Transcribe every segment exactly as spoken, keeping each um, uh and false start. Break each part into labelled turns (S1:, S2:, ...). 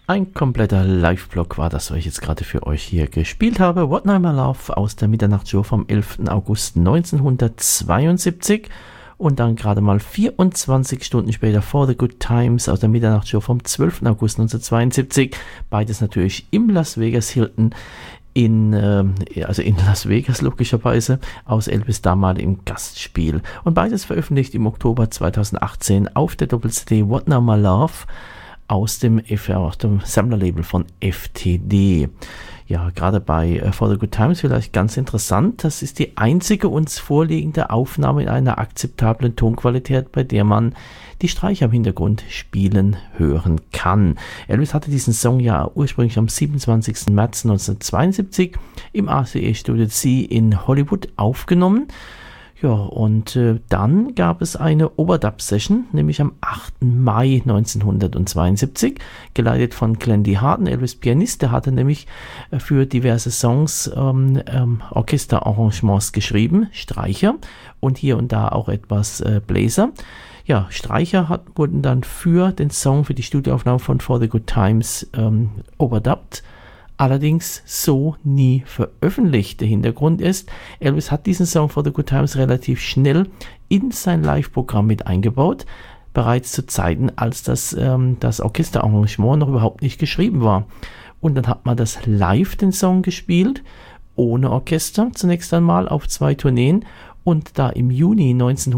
S1: Ein kompletter Live-Blog war das, was ich jetzt gerade für euch hier gespielt habe. What Now My Love aus der Mitternachtsshow vom elften August neunzehnhundertzweiundsiebzig und dann gerade mal vierundzwanzig Stunden später For the Good Times aus der Mitternachtsshow vom zwölften August neunzehnhundertzweiundsiebzig. Beides natürlich im Las Vegas Hilton in, äh, also in Las Vegas logischerweise, aus Elvis damals im Gastspiel. Und beides veröffentlicht im Oktober zweitausendachtzehn auf der Doppel-C D What Now My Love aus dem, aus dem Sammlerlabel von F T D. Ja, gerade bei uh, For the Good Times vielleicht ganz interessant, das ist die einzige uns vorliegende Aufnahme in einer akzeptablen Tonqualität, bei der man die Streicher im Hintergrund spielen hören kann. Elvis hatte diesen Song ja ursprünglich am siebenundzwanzigsten März neunzehnhundertzweiundsiebzig im R C A Studio C in Hollywood aufgenommen. Ja, und äh, dann gab es eine Overdub-Session, nämlich am achten Mai neunzehnhundertzweiundsiebzig, geleitet von Glenn D. Harden, Elvis Pianist. Der hatte nämlich äh, für diverse Songs ähm, ähm, Orchesterarrangements geschrieben, Streicher und hier und da auch etwas äh, Bläser. Ja, Streicher hat, wurden dann für den Song, für die Studioaufnahme von For the Good Times ähm, overdubbed. Allerdings so nie veröffentlicht. Der Hintergrund ist, Elvis hat diesen Song For the Good Times relativ schnell in sein Live-Programm mit eingebaut, bereits zu Zeiten, als das, ähm, das Orchesterarrangement noch überhaupt nicht geschrieben war. Und dann hat man das live, den Song, gespielt, ohne Orchester, zunächst einmal auf zwei Tourneen. Und da im Juni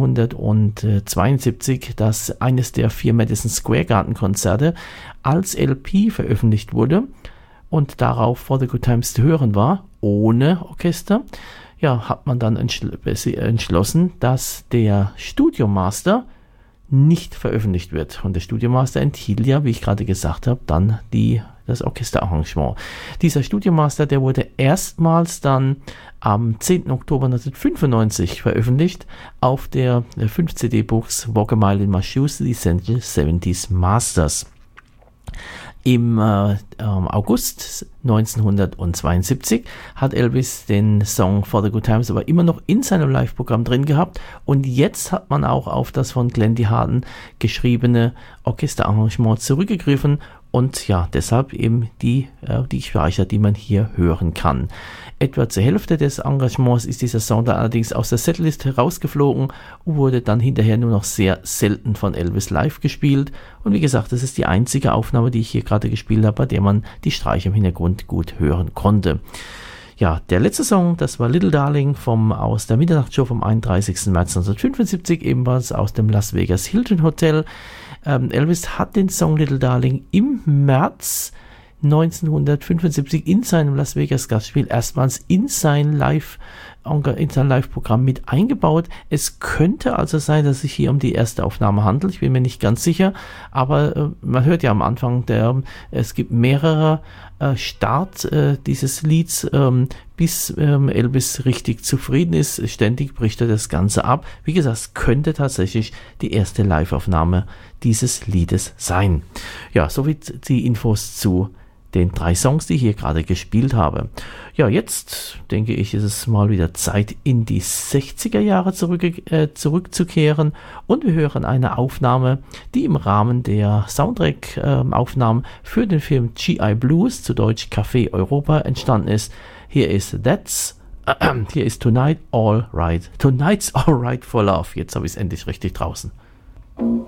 S1: neunzehnhundertzweiundsiebzig das eines der vier Madison Square Garden Konzerte als L P veröffentlicht wurde, und darauf For the Good Times zu hören war, ohne Orchester, ja, hat man dann entschl- entschlossen, dass der Studiomaster nicht veröffentlicht wird. Und der Studiomaster enthielt ja, wie ich gerade gesagt habe, dann die, das Orchesterarrangement. Dieser Studiomaster, der wurde erstmals dann am zehnten Oktober neunzehnhundertfünfundneunzig veröffentlicht auf der fünf C D-Box Walk a Mile in My Shoes, The Essential siebziger Masters. Im äh, August neunzehnhundertzweiundsiebzig hat Elvis den Song For the Good Times aber immer noch in seinem Live-Programm drin gehabt, und jetzt hat man auch auf das von Glenn D. Harden geschriebene Orchesterarrangement zurückgegriffen und ja, deshalb eben die, äh, die Streicher, die man hier hören kann. Etwa zur Hälfte des Engagements ist dieser Song dann allerdings aus der Setlist herausgeflogen und wurde dann hinterher nur noch sehr selten von Elvis live gespielt. Und wie gesagt, das ist die einzige Aufnahme, die ich hier gerade gespielt habe, bei der man die Streicher im Hintergrund gut hören konnte. Ja, der letzte Song, das war Little Darling vom, aus der Mitternachtsshow vom einunddreißigsten März neunzehnhundertfünfundsiebzig, ebenfalls aus dem Las Vegas Hilton Hotel. Ähm, Elvis hat den Song Little Darling im März neunzehnhundertfünfundsiebzig in seinem Las Vegas Gastspiel erstmals in sein Live in sein Live-Programm mit eingebaut. Es könnte also sein, dass es sich hier um die erste Aufnahme handelt. Ich bin mir nicht ganz sicher, aber äh, man hört ja am Anfang, der, es gibt mehrere äh, Start äh, dieses Lieds, ähm, bis ähm, Elvis richtig zufrieden ist. Ständig bricht er das Ganze ab. Wie gesagt, es könnte tatsächlich die erste Live-Aufnahme dieses Liedes sein. Ja, soweit die Infos zu den drei Songs, die ich hier gerade gespielt habe. Ja, jetzt denke ich, ist es mal wieder Zeit, in die sechziger Jahre zurück, äh, zurückzukehren, und wir hören eine Aufnahme, die im Rahmen der Soundtrack-Aufnahmen äh, für den Film G I Blues, zu Deutsch Café Europa, entstanden ist. Hier ist That's, äh, hier ist Tonight All Right, Tonight's All Right for Love. Jetzt habe ich es endlich richtig draußen.